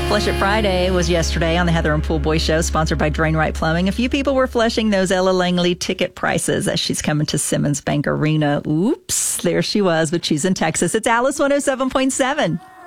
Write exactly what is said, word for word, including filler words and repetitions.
Flush It Friday was yesterday on the Heather and Pool Boy Show, sponsored by Drain Right Plumbing. A few people were flushing those Ella Langley ticket prices as she's coming to Simmons Bank Arena. Oops, there she was, but she's in Texas. It's Alice one oh seven point seven.